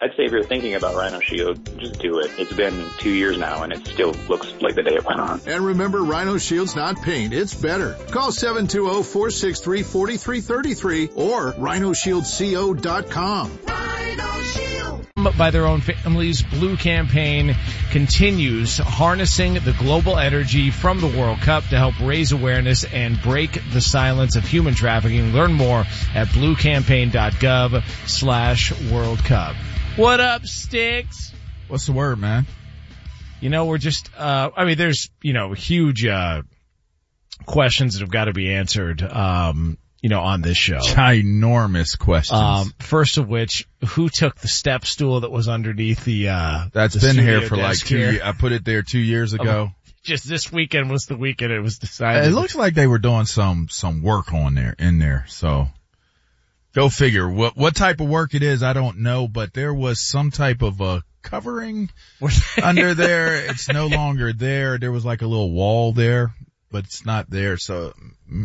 I'd say if you're thinking about Rhino Shield, just do it. It's been 2 years now, and it still looks like the day it went on. And remember, Rhino Shield's not paint, it's better. Call 720-463-4333 or rhinoshieldco.com. Rhino Shield. By their own families, Blue Campaign continues harnessing the global energy from the World Cup to help raise awareness and break the silence of human trafficking. Learn more at bluecampaign.gov/World Cup. What up, Sticks? What's the word, man? We're just, there's, huge, questions that have got to be answered, on this show. Ginormous questions. First of which, who took the step stool that was underneath the, that's the been here for like 2 here? years. I put it there 2 years ago. Just this weekend was the weekend it was decided. It looks like they were doing some work in there. So go figure. What type of work it is, I don't know, but there was some type of a covering under there. It's no longer there. There was like a little wall there, but it's not there. So,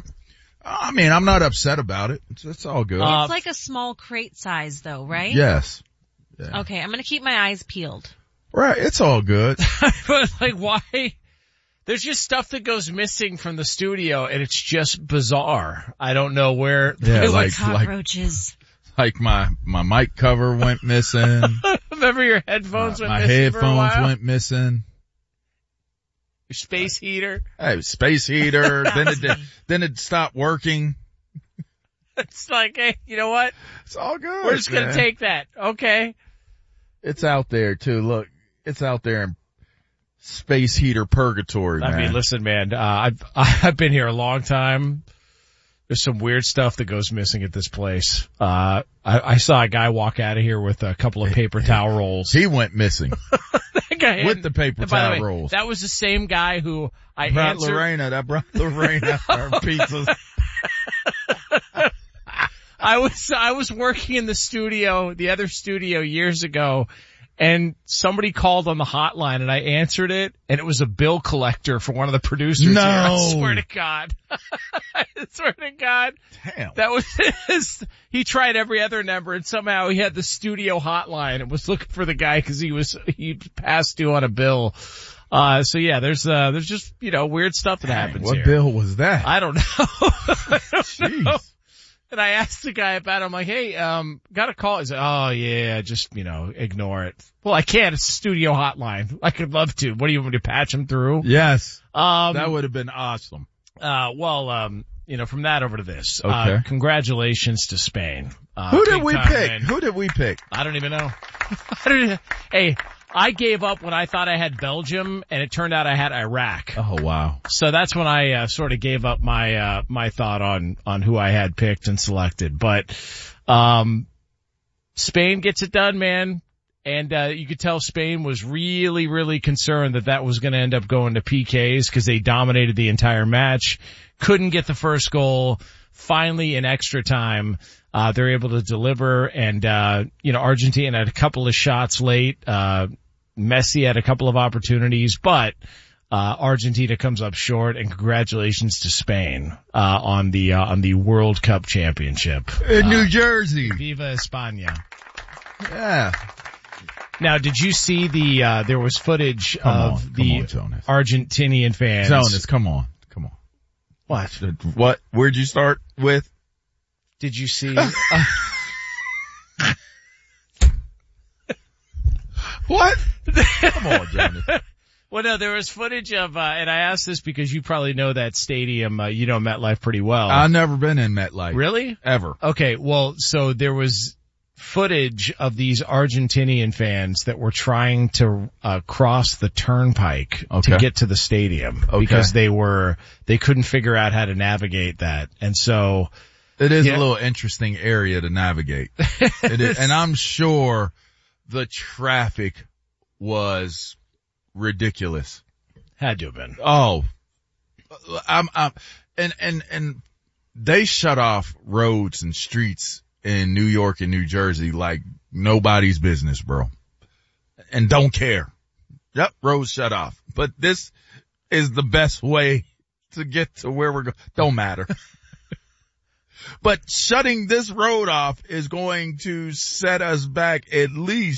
I'm not upset about it. It's all good. It's like a small crate size though, right? Yes. Yeah. Okay, I'm gonna keep my eyes peeled. Right. It's all good. But why? There's just stuff that goes missing from the studio, and it's just bizarre. I don't know where. Yeah, like cockroaches. Like my mic cover went missing. Remember your headphones went my missing headphones for a while? went missing. Your space heater. Hey, space heater. then it stopped working. It's like, hey, you know what? It's all good. We're just gonna take that. Okay. It's out there too. Look, it's out there in space heater purgatory, man. I mean, listen, man, I've been here a long time. There's some weird stuff that goes missing at this place. I saw a guy walk out of here with a couple of paper towel rolls. He went missing. That guy with the paper towel rolls. That was the same guy who I brought answered. That brought Lorena our pizzas. I was working in the other studio years ago, and somebody called on the hotline, and I answered it, and it was a bill collector for one of the producers. No. Here. I swear to God. I swear to God. Damn. That was he tried every other number, and somehow he had the studio hotline and was looking for the guy because he passed due on a bill. So yeah, there's just, weird stuff that happens what here. What bill was that? I don't know. Jeez. Know. And I asked the guy about it. I'm like, hey, got a call. He's like, oh yeah, just, ignore it. Well, I can't. It's a studio hotline. I could love to. What do you want me to patch him through? Yes. That would have been awesome. From that over to this. Okay. Congratulations to Spain. Who did we pick? Who did we pick? I don't even know. Hey, I gave up when I thought I had Belgium, and it turned out I had Iraq. Oh wow! So that's when I sort of gave up my thought on who I had picked and selected. But Spain gets it done, man. And you could tell Spain was really, really concerned that was going to end up going to PKs because they dominated the entire match. Couldn't get the first goal. Finally, in extra time, they're able to deliver. And Argentina had a couple of shots late. Messi had a couple of opportunities, but Argentina comes up short. And congratulations to Spain on the World Cup championship in New Jersey. Viva España! Yeah. Now, did you see there was footage of the Argentinian fans? Jonas, come on. What? Where'd you start with? Did you see? What? Come on, Jonas. Well, no, there was footage of, and I asked this because you probably know that stadium, MetLife pretty well. I've never been in MetLife. Really? Ever. Okay, well, so there was footage of these Argentinian fans that were trying to cross the turnpike to get to the stadium because they couldn't figure out how to navigate that. And so it is a little interesting area to navigate. It is, and I'm sure the traffic was ridiculous. Had to have been. Oh, and they shut off roads and streets in New York and New Jersey like nobody's business, bro. And don't care. Yep, roads shut off. But this is the best way to get to where we're going. Don't matter. But shutting this road off is going to set us back at least